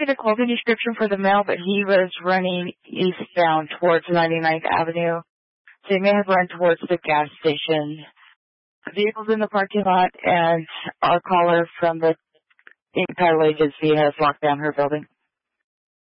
get a clothing description for the male, but he was running eastbound towards 99th Avenue. So he may have run towards the gas station. Vehicles in the parking lot, and our caller from the Title Agency has locked down her building.